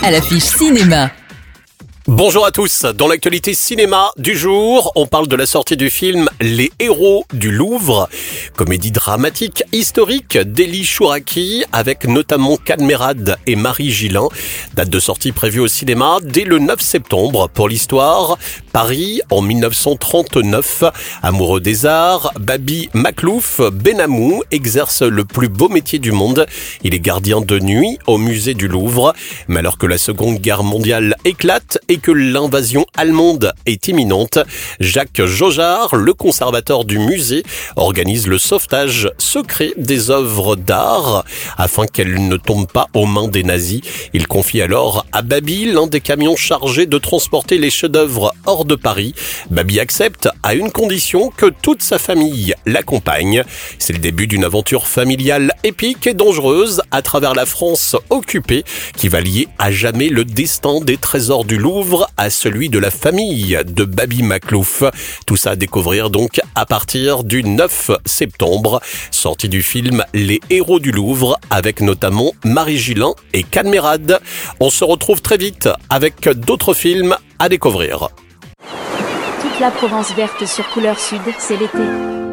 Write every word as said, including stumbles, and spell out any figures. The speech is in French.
à l'affiche cinéma. Bonjour à tous, dans l'actualité cinéma du jour, on parle de la sortie du film Les Héros du Louvre, comédie dramatique historique d'Élie Chouraki avec notamment Cadmerade et Marie Gillin. Date de sortie prévue au cinéma dès le neuf septembre. Pour l'histoire, Paris en mille neuf cent trente-neuf. Amoureux des arts, Babi Makhlouf Benamou exerce le plus beau métier du monde. Il est gardien de nuit au musée du Louvre. Mais alors que la Seconde Guerre mondiale éclate et que l'invasion allemande est imminente, Jacques Jaujard, le conservateur du musée, organise le sauvetage secret des œuvres d'art afin qu'elles ne tombent pas aux mains des nazis. Il confie alors à Babi l'un des camions chargés de transporter les chefs-d'œuvre hors de Paris. Babi accepte à une condition, que toute sa famille l'accompagne. C'est le début d'une aventure familiale épique et dangereuse à travers la France occupée qui va lier à jamais le destin des trésors du Louvre à celui de la famille de Babi Makhlouf. Tout ça à découvrir donc à partir du neuf septembre. Sortie du film Les Héros du Louvre avec notamment Marie Gillin et Cadmerade. On se retrouve très vite avec d'autres films à découvrir. Toute la Provence verte sur Couleur Sud, c'est l'été.